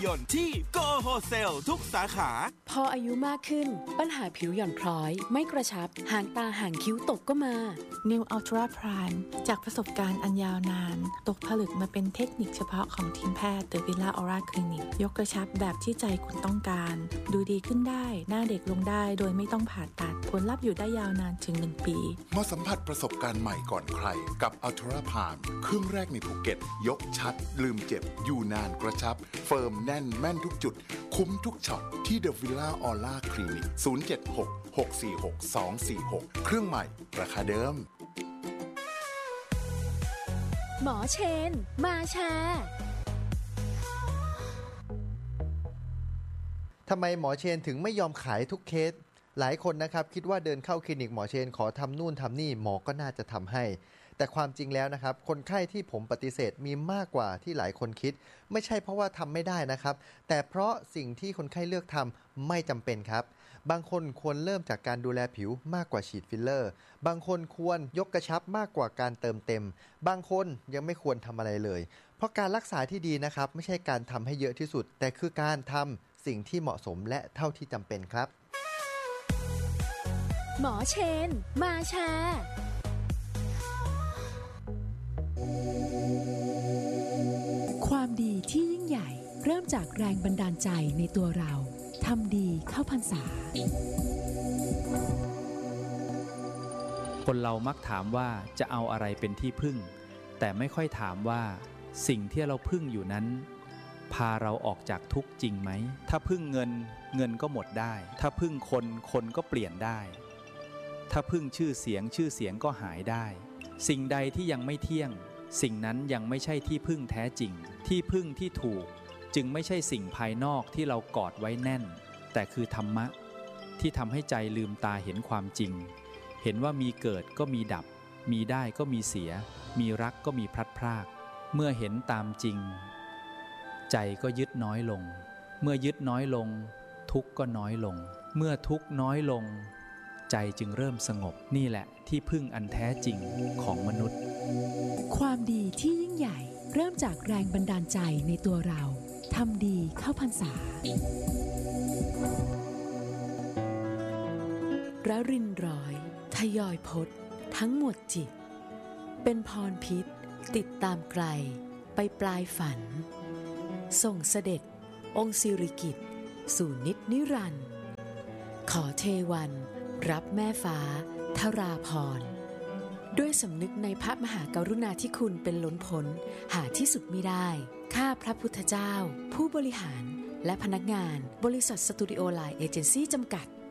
ายนที่โกโฮเซลทุกสาขาพออายุมากขึ้นปัญหาผิวหย่อนคล้อยไม่กระชับหางตาหางคิ้วตกก็มา New Ultra Prime จากประสบการณ์อันยาวนานตกผลึกมาเป็นเทคนิคเฉพาะของทีมแพทย์ The Villa Aura Clinic ยกกระชับแบบที่ใจคุณต้องการดูดีขึ้นได้หน้าเด็กลงได้โดยไม่ต้องผ่าตัดผลลัพธ์อยู่ได้ยาวนานถึง1 ปีมาสัมผัสประสบการณ์ใหม่ก่อนใครกับ Ultra Prime เครื่องแรกในภูเก็ตยกชัดลืมเจ็บอยู่นานกระชับเฟิร์มแน่นแม่นทุกจุดคุ้มทุกช็อตที่ The Villa Aura Clinic 076-646-246 เครื่องใหม่ราคาเดิมหมอเชนมาแชร์ทำไมหมอเชนถึงไม่ยอมขายทุกเคสหลายคนนะครับคิดว่าเดินเข้าคลินิกหมอเชนขอทำนู่นทำนี่หมอก็น่าจะทำให้แต่ความจริงแล้วนะครับคนไข้ที่ผมปฏิเสธมีมากกว่าที่หลายคนคิดไม่ใช่เพราะว่าทำไม่ได้นะครับแต่เพราะสิ่งที่คนไข้เลือกทำไม่จำเป็นครับบางคนควรเริ่มจากการดูแลผิวมากกว่าฉีดฟิลเลอร์บางคนควรยกกระชับมากกว่าการเติมเต็มบางคนยังไม่ควรทำอะไรเลยเพราะการรักษาที่ดีนะครับไม่ใช่การทำให้เยอะที่สุดแต่คือการทำสิ่งที่เหมาะสมและเท่าที่จำเป็นครับหมอเชนมาแชร์ความดีที่ยิ่งใหญ่เริ่มจากแรงบันดาลใจในตัวเราทำดีเข้าพรรษาคนเรามักถามว่าจะเอาอะไรเป็นที่พึ่งแต่ไม่ค่อยถามว่าสิ่งที่เราพึ่งอยู่นั้นพาเราออกจากทุกข์จริงไหมถ้าพึ่งเงินเงินก็หมดได้ถ้าพึ่งคนคนก็เปลี่ยนได้ถ้าพึ่งชื่อเสียงชื่อเสียงก็หายได้สิ่งใดที่ยังไม่เที่ยงสิ่งนั้นยังไม่ใช่ที่พึ่งแท้จริงที่พึ่งที่ถูกจึงไม่ใช่สิ่งภายนอกที่เรากอดไว้แน่นแต่คือธรรมะที่ทำให้ใจลืมตาเห็นความจริงเห็นว่ามีเกิดก็มีดับมีได้ก็มีเสียมีรักก็มีพลัดพรากเมื่อเห็นตามจริงใจก็ยึดน้อยลงเมื่อยึดน้อยลงทุกข์ก็น้อยลงเมื่อทุกข์น้อยลงใจจึงเริ่มสงบนี่แหละที่พึ่งอันแท้จริงของมนุษย์ความดีที่ยิ่งใหญ่เริ่มจากแรงบันดาลใจในตัวเราทำดีเข้าพรรษาระรินร้อยทยอยพจน์ทั้งหมดจิตเป็นพรพิษติดตามไกลไปปลายฝันส่งเสด็จองค์สิริกิติ์สู่นิจนิรันดร์ขอเทวันรับแม่ฟ้าทราพรด้วยสำนึกในพระมหากรุณาธิคุณเป็นล้นพ้นหาที่สุดมิได้ข้าพระพุทธเจ้าผู้บริหารและพนักงานบริษัทสตูดิโอไลน์เอเจนซี่จำกัด